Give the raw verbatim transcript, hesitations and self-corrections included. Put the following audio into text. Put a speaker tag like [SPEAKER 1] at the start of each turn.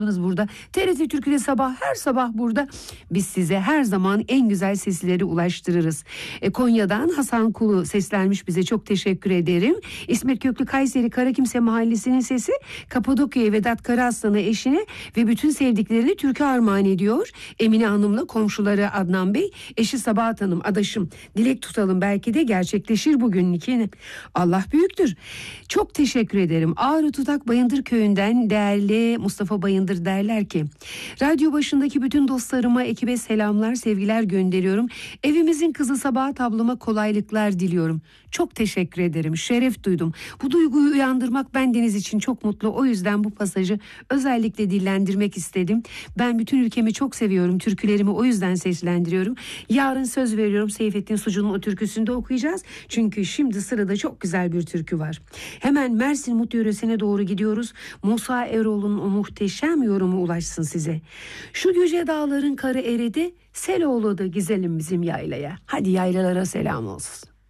[SPEAKER 1] burada. T R T Türkü'de sabah, her sabah burada. Biz size her zaman en güzel sesleri ulaştırırız. E, Konya'dan Hasan Kulu seslenmiş bize, çok teşekkür ederim. İsmet Köklü Kayseri Karakimse Mahallesi'nin sesi Kapadokya'ya Vedat Karaaslan'a, eşine ve bütün sevdiklerini türkü armağan ediyor. Emine Hanım'la komşuları Adnan Bey, eşi Sabahat Hanım, adaşım. Dilek tutalım, belki de gerçekleşir bugün. Allah büyüktür. Çok teşekkür ederim. Ağrı Tutak Bayındır Köyü'nden değerli Mustafa Bayındır derler ki, radyo başındaki bütün dostlarıma, ekibe selamlar, sevgiler gönderiyorum. Evimizin kızı Sabahat ablama kolaylıklar diliyorum. Çok teşekkür ederim. Şeref duydum. Bu duyguyu uyandırmak bendeniz için çok mutlu. O yüzden bu pasajı özellikle dillendirmek istedim. Ben bütün ülkemi çok seviyorum. Türkülerimi o yüzden seslendiriyorum. Yarın söz veriyorum, Seyfettin Sucu'nun o türküsünde okuyacağız. Çünkü şimdi sırada çok güzel bir türkü var. Hemen Mersin Mut yöresine doğru gidiyoruz. Musa Eroğlu'nun o muhteşem yorumu ulaşsın size. Şu yüce dağların karı eridi, sel oğlu da gizelim bizim yaylaya. Hadi yaylalara selam olsun.